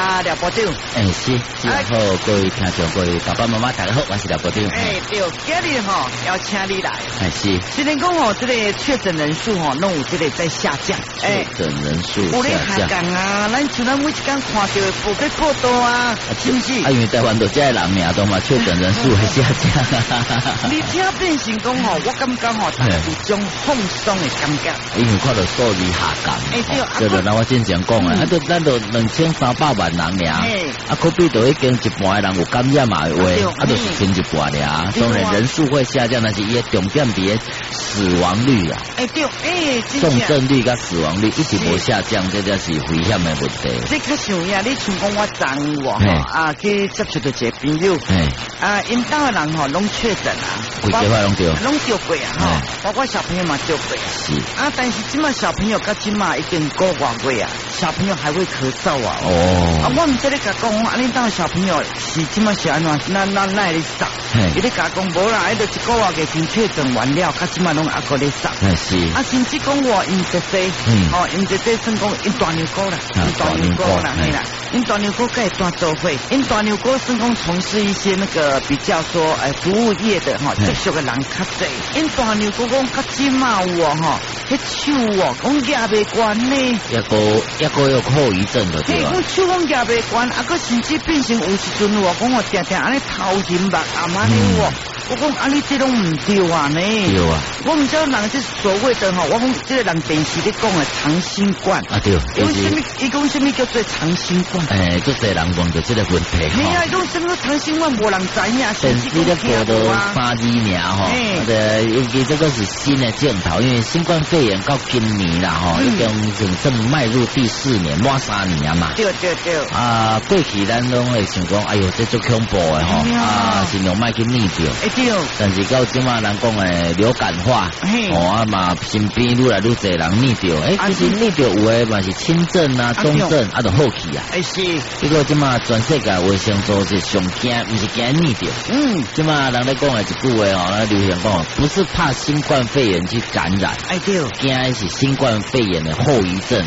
廖部长。 是，好，各位听众，各位爸爸妈妈，大家好，我是廖部长。 对，今日要请你来。 是。 虽然讲这个确诊人数弄有这个在下降。 确诊人数有咧下降啊，咱像咱每一天看到的报道啊，是不是？ 因为台湾都这人命都嘛，确诊人数会下降。 你听变成讲我感觉大家有种放松的感觉。 因为看到数字下降。对了，那我正常讲啊，咱都2300万人俩，可比都已经一半的人有感染嘛的话，就是剩一半俩。当然人数会下降，但是伊的重点伫死亡率啊。重症率跟死亡率一直无下降，这才是危险的问题。 这较像呀，你像讲我昨去接触到一个朋友，因家的人拢确诊啊， 规家伙拢着过啊，包括小朋友嘛着过。 是但是今嘛小朋友到今嘛已经过外月啊，小朋友还会咳嗽啊。我唔知你甲讲，恁当小朋友是今嘛是安怎？那会扫？伊咧甲讲无啦，迄就一个月已经确诊完了，到今嘛拢还搁咧扫。 是甚至讲我因这些，因这些算讲因大牛哥啦，嘿啦，因大牛哥该带做会，因大牛哥算讲从事一些那个比较说服务业的接触的人较济，因大牛哥讲较今嘛有迄手讲夹袂惯呢， 一个有后遗症的对吧？ 讲手讲夹袂惯，个甚至变成有时阵讲我定定安尼头晕目暗安尼我讲你这种唔对啊呢？ 对啊， 我唔知道人这所谓的我讲这个人电视咧讲的长新冠对， 因为伊讲什么叫做长新冠？ 足侪人问到这个问题伊讲什么长新冠无人知影， 电视咧播到3字尔伊这个是新的镜头，因为新冠肺炎到今年啦已经正迈入第4年，满3年嘛。 对。 过去咱拢会想讲，哎呦，这足恐怖的尽量莫去逆掉。但是到今嘛，人讲诶流感化，嘛身边愈来愈侪人逆掉，其实逆掉有诶嘛是轻症啊、中症就好去啊。 是。 这个今嘛全世界卫生组织上惊，不是惊逆掉。今嘛人咧讲诶一句话流行讲，不是怕新冠肺炎去感染，惊是新冠肺炎的后遗症。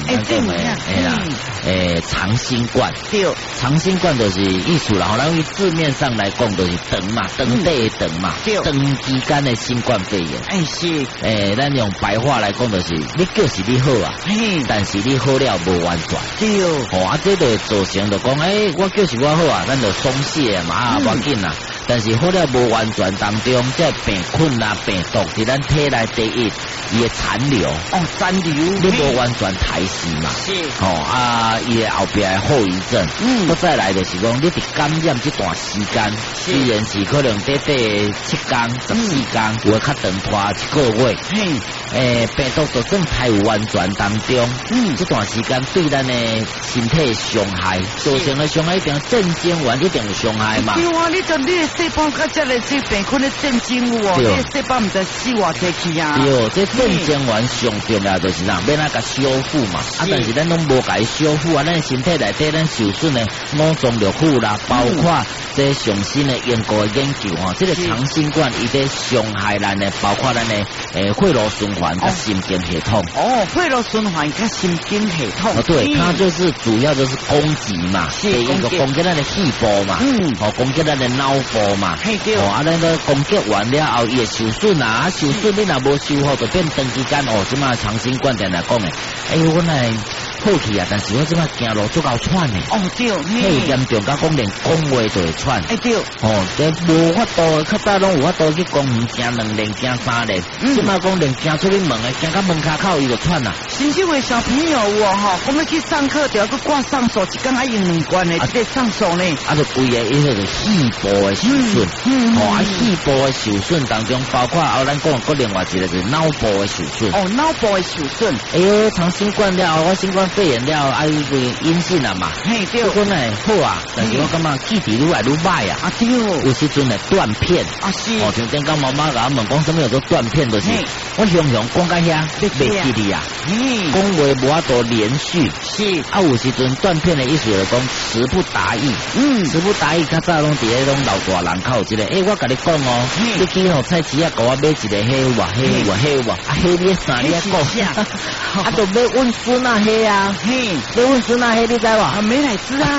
长新冠。对，长新冠就是意思啦，咱以字面上来讲就是长嘛，长短的长嘛。长期间的新冠肺炎，是，咱用白话来讲就是，你就是你好啊，但是你好了无完全，对，这就造成就讲，我就是我好啊，咱就松懈嘛，无要紧啦。但是好了无完全当中，这病菌啦、病毒伫咱体内第一，伊的残留，你无完全排死嘛，是，伊的后边的后遗症，再来就是讲，你伫感染这段时间，虽然是可能短短7天、14天，有较长拖1个月，病毒就算排有完全当中，这段时间对咱的身体伤害，造成的伤害一定震惊完，一定有伤害嘛。对啊，你就你的细胞甲这个这病菌的震惊你的细胞唔知死偌济去啊。对，这震惊完上重要就是让要那个修复嘛，但是咱拢无甲伊修复啊，咱身体内底咱受损的五脏六腑啦，包括这上新的研究这个长新冠伊在伤害咱的，包括咱的血路循环跟神经系统。血路循环跟神经系统。对，它就是主要就是攻击嘛，第一个攻击咱的细胞嘛，攻击咱的脑部嘛，咱个攻击完了后，伊会受损啊，受损你若无修复，就变长期间即马长新冠定来讲的，我来好去啊，但是我即马行路足够喘的。对，嘿严重到讲连讲话都会喘。对，这无法度，较早拢有法度去公园行2年、行3年，即马讲连行出去门的，行到门口口伊就喘啦。甚至为小朋友我们去上课就要去挂上手，一天用2罐的，这上手呢，就为了伊迄个细胞的受损，细胞的受损当中，包括咱讲过另外一个就是脑部的受损。脑部的受损。长新冠了，我新冠肺炎了，伊个阴性了嘛。对，我讲呢好啊，但是我感觉记忆愈来愈歹啊。对，有时阵会断片。是。像顶刚妈妈甲我问讲什么叫做断片，就是我常常讲到遐，你袂记哩啊。讲话无法度连续。是。有时阵断片的意思就是讲词不达意。词不达意，较早拢伫咧拢老大人口一个，我甲你讲你去菜市啊，给我买一个迄有无？迄你啥你讲？就要阮孙啊迄啊。 啊， 嘿， 你问孙那黑你知无？ 美乃滋啊。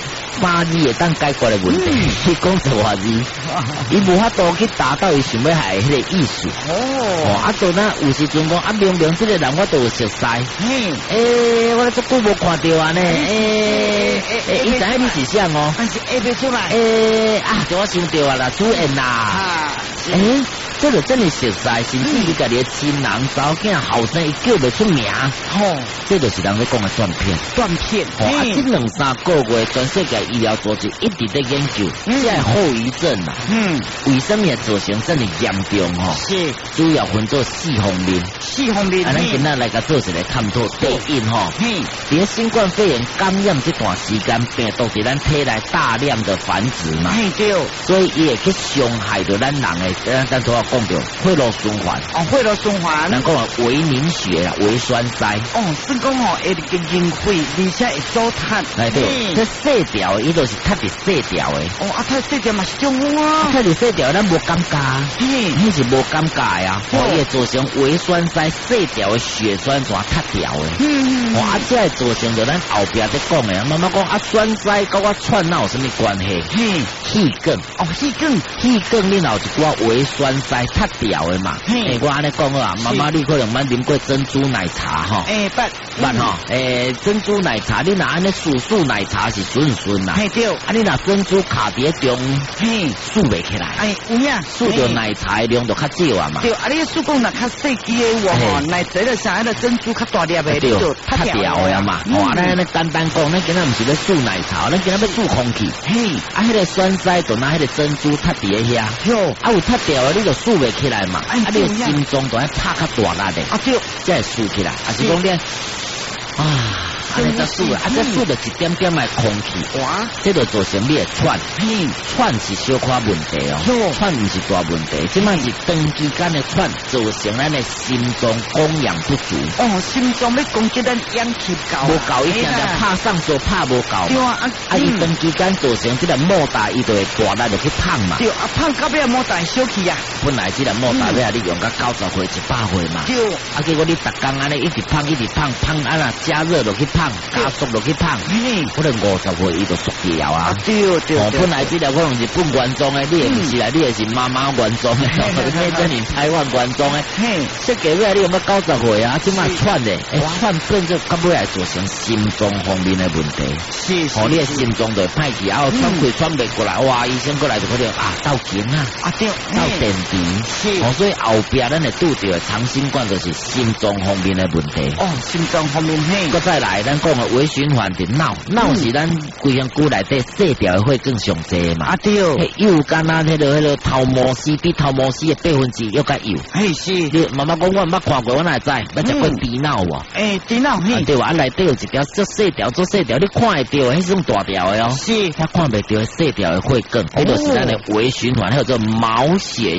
3字会当解决的问题，你讲12字，伊无法度去达到伊想要害迄个意思。啊，就那有时阵讲啊，明明这个人我都有熟悉，我咧足久无看到啊呢，伊知影你是啥哦？ 但是会出来， 就我想到啊啦，主演啦，这个真的熟悉，甚至你家己的亲人、查某囝、后生，伊叫袂出名，这就是人咧讲的断片。这2-3个月，全世界医疗组织一直在研究，这后遗症啊，为什么会造成这么严重？ 是主要分做4方面。咱今仔来个做一个探讨。第一伫新冠肺炎感染这段时间，病毒伫咱体内大量的繁殖嘛，所以伊会去伤害到咱人的，咱都要讲到血路循环。 血路循环。 咱讲微凝血啊，微栓塞。 算讲会个凝血，而且会阻塌。 对，这细条伊就是塌伫细条的。 塌细条嘛是中啊。 塌伫细条咱无感觉，迄是无感觉啊。伊会造成微栓塞，细条的血栓全塌掉的。这会造成着咱后边在讲的，妈妈讲栓塞跟我串那有什么关系？气梗。气梗，你若有一寡微栓塞塌掉的嘛？我安尼讲啊，妈妈你可能捌啉过珍珠奶茶捌珍珠奶茶，你若安尼素奶茶是顺啦。你若珍珠卡伫中，输袂起来。 有影， 输着奶茶的量就较少啊嘛。 对，你输讲若较细支的奶茶就像迄个珍珠较大粒的，就塌掉的嘛。咱简单讲，咱今仔毋是咧输奶茶，咱今仔要输空气。迄个栓塞就拿迄个珍珠塌伫遐。有塌掉的，你就输袂起来嘛。你的心脏就爱拍较大力的，才会输起来。是讲你安尼才输啊！这输着一点点的空气，这就造成你的喘是小可问题喘毋是大问题，即摆是长期间的喘，造成咱的心脏供氧不足。心脏要供给咱氧气无够，伊定定拍上所拍无够。伊长期间造成这个莫大，伊就会大力就去胖嘛。 胖到尾莫大小气啊！ 本来这个莫大尾你用到90岁、100岁嘛。结果你逐工安尼一直胖，安那加热就去胖。加速落去胖，可能50岁伊就缩掉啊！本来这条可能是本原装的，你也不是啦，你也是妈妈原装的，你这是台湾原装的。设计尾你有没90岁啊？即摆喘的，喘变做到尾来造成心脏方面的问题。你的心脏就歹去，喘袂过来，哇！医生过来就可能斗紧斗电池。所以后边咱会拄到的长新冠就是心脏方面的问题。 心脏方面搁再来，咱讲的微循环的脑是咱规身躯内底细条的血更上济嘛。有干那迄个头毛丝比头毛丝的1%又较有。你妈妈讲我毋捌看过，我哪会知？捌食过猪脑无？ 猪脑对吧？内底有一条做细条，你看会到，迄种大条的我看袂到细条的血更，迄就是咱的微循环，还有做毛细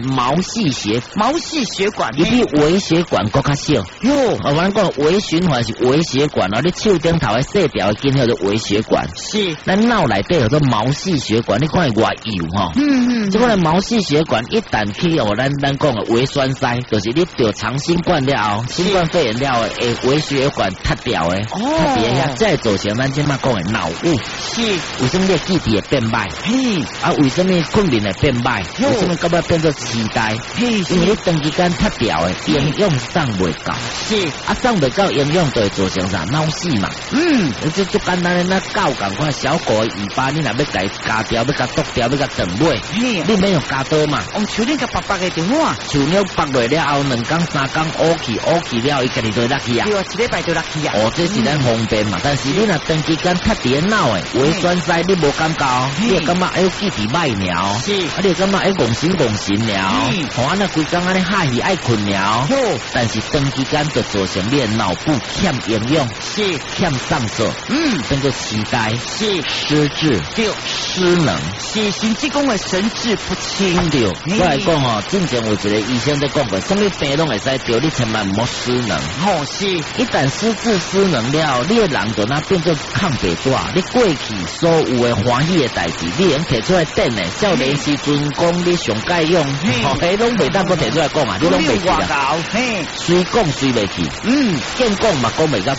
血管，伊比微血管更较小。我咱讲微循环是微血管你手顶头的细条的筋叫做微血管，咱脑内底叫做毛细血管，你看会偌油这个毛细血管一旦去咱讲的微栓塞，就是你得长新冠了后，新冠肺炎了后，微血管塌掉的，塌掉遐，再造成咱即摆讲的脑雾。为什么你记忆会变歹？为什么困眠会变歹？为什么到尾变做痴呆？因为你长期间塌掉的营养送袂到，送袂到营养就会造成啥脑死嘛。这最简单的那狗共款，小狗的尾巴你若要甲加掉，要甲剁掉，要甲断尾，你免用加刀嘛。 像你甲白白的就好啊。 像你拔落了后2天3天乌去了，伊家己就落去啊。 1礼拜就落去啊。 这是咱方便嘛。但是你若长期间塌伫脑的微栓塞，你无感觉，你会感觉记忆歹了，你会感觉戆神了，安那规工安尼嗨去爱困了。但是长期间就造成你的脑部欠营养，欠上素，变做痴呆，失智，失能， 甚至讲会神志不清。 我来讲之前有一个医生在讲过，什么病拢会使得，你千万唔好失能。一旦失智失能了，你的人就那变做抗白纸，你过去所有的欢喜的代志，你能摕出来等的。少年时阵讲你上该用，迄拢袂当搁摕出来讲啊，你拢袂记啦。随讲随袂去，见讲嘛讲袂甲过去，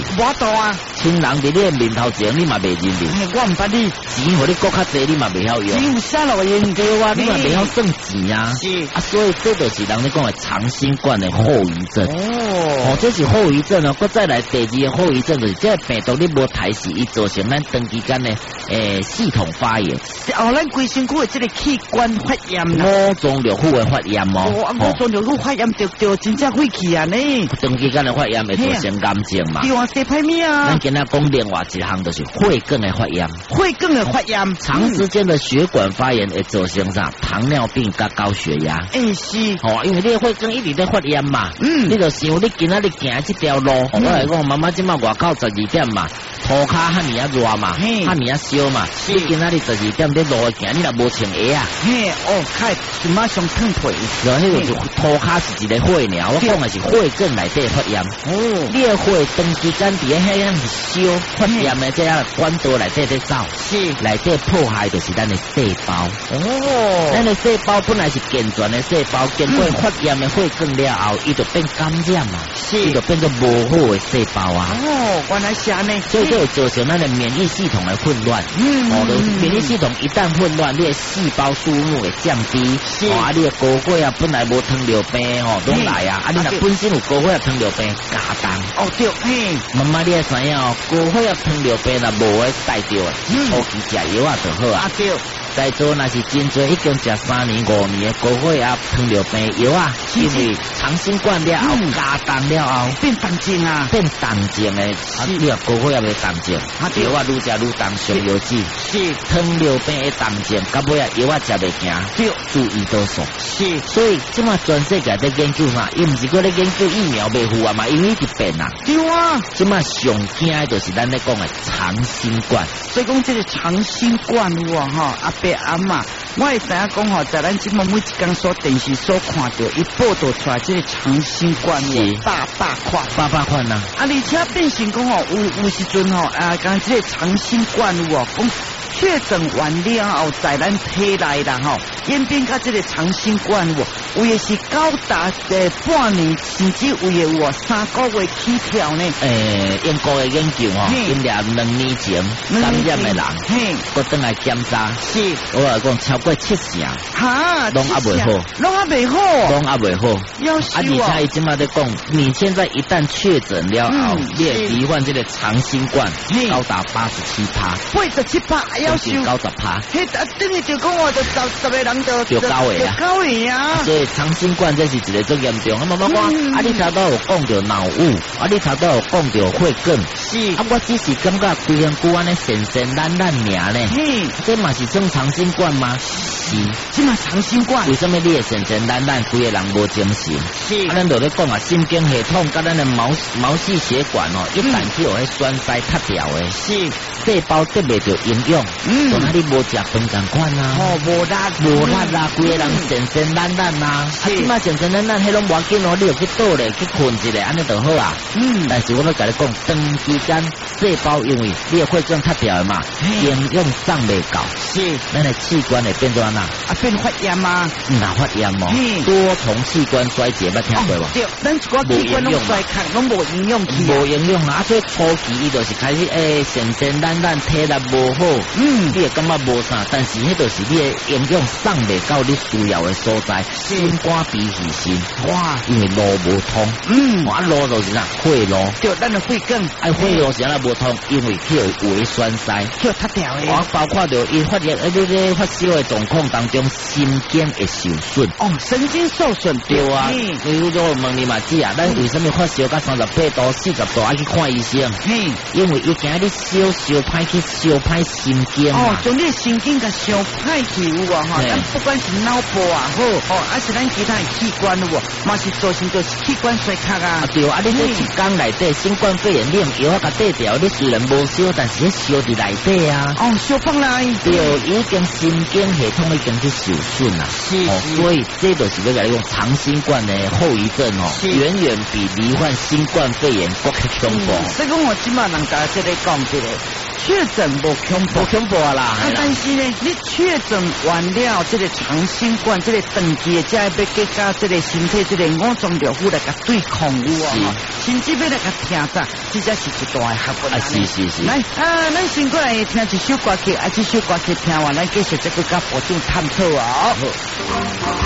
我多啊， 亲人伫你面头前，你嘛袂认得。 我唔捌你， 钱互你搁较济，你嘛袂晓用。 只有下落用对啊，你嘛袂晓挣钱啊。 是啊，所以这就是人咧讲的长新冠的后遗症。哦，这是后遗症哦。搁再来第二个后遗症就是，这个病毒你无抬死，伊造成咱长期间的系统发炎。 哦，咱规身躯的这个器官发炎啦。 五脏六腑的发炎哦。 五脏六腑发炎就真正晦气啊呢。 长期间的发炎会造成癌症嘛？ 对啊，得歹命啊。 咱今仔讲另外一项就是血管的发炎。 血管的发炎， 长时间的血管发炎会造成啥？糖尿病甲高血压。 是。 哦，因为你的血管一直在发炎嘛。你就想你今仔日行这条路，我来讲，妈妈今麦外口12点嘛，涂骹遐尼啊热嘛，遐尼啊烧嘛。你今仔日12点在路行，你若无穿鞋啊？ 开就马上烫腿。 然后迄个就涂骹是一个血鸟，我讲的是血管内底发炎。你的血长时间伫遐样是烧发炎的，这样管道内底在走， 是内底破坏就是咱的细胞。咱的细胞本来是健全的细胞，经过发炎的血管了后，伊就变感染嘛，伊就变做无好的细胞啊。 原来是安尼， 所以就会造成咱的免疫系统的混乱。免疫系统一旦混乱，你的细胞数目会降低。你的高血压本来无糖尿病都来啊。你若本身有高血压糖尿病加重。 对， 妈妈你也知影高血压糖尿病若无会带着的，初期食药啊就好啊。 对。 在座那是真多，已经食3年5年的高血压糖尿病药啊，因为长新冠了后加重了后变重症啊， 变重症的。你若高血压的重症，药啊愈食愈重，上药剂。是糖尿病的重症，到尾啊药啊食袂行，对，注意多数。是，所以即马全世界在研究啥？伊毋是搁咧研究疫苗袂护啊嘛，因为一直变啊。对啊，即马上惊的就是咱咧讲的长新冠。 所以讲这个长新冠阿伯阿嬷，我会知影讲在咱即马每一天所电视所看到，伊报道出来这个长新冠800 款呐。 而且变成讲有时阵讲这个长新冠讲确诊完了后，在咱体内啦演变到这个长新冠有的是高达半年，甚至有的3个月起跳呢。 英国的研究因俩2年前感染的人，搁倒来检查，是我来讲超过70%，拢还袂好， 拢还袂好。 而且伊即马在讲，你现在一旦确诊了后，你会罹患这个长新冠，高达87%，87%。要求90%， 等于就讲就10个人就高位啊！ 所以长新冠这是一个最严重。妈妈讲，你头都有讲到脑雾，你头都有讲到血管，是我只是感觉规身躯安尼神懒尔呢。这嘛是算长新冠吗？是， 这嘛长新冠。 为什么你会神懒，规个人无精神？是，咱就咧讲神经系统甲咱的毛细血管一旦去有迄栓塞塌掉的，是细胞得袂到营养。从哪里无食饭咁款啊？无力啦，规个人神懒啊！即马神懒，迄拢无要紧你就去倒咧，去困一下，安尼就好啊。但是我要甲你讲，长期间细胞因为你的血管塌掉嘛，营养上袂够，是咱的器官会变做安那？ 变发炎啊？ 发炎多重器官衰竭，捌听过无？ 对，咱一个器官拢衰竭，拢无营养去。 无营养啊！所以初期伊就是开始神懒，体力无好。你会感觉无啥，但是迄就是你的营养送袂到你需要的所在，心肝脾肺肾，因为路无通，路就是啥血路， 对，咱的血管， 血路是安无通，因为去有栓塞， 去塌掉的。 包括着伊发现你发烧的状况当中，神经会受损。 神经受损， 对啊。比如说我问你嘛，姐啊，咱为什么发烧到38度、40度爱去看医生？因为伊惊你烧歹去烧歹神经。 将你神经甲烧歹去咱不管是脑部还是咱其他器官嘛是造成就是器官衰竭啊。 对啊，你这一天内底新冠肺炎你用药甲对调，你虽然无烧，但是烧伫内底啊。 烧放来。 对，已经神经系统已经去受损啦。所以这就是要甲你讲长新冠的后遗症远远比罹患新冠肺炎更恐怖。 所以讲我今晚人家在讲这个确诊无恐怖， 无恐怖啊啦。 但是呢，你确诊完了，这个长新冠，这个长期的，才要给加这个身体这个五脏六腑来个对抗有啊，甚至要来个听着，这才是一大的学问。 是。 来咱先过来听一首歌曲，这首歌曲听完，咱继续再个甲部长探讨啊。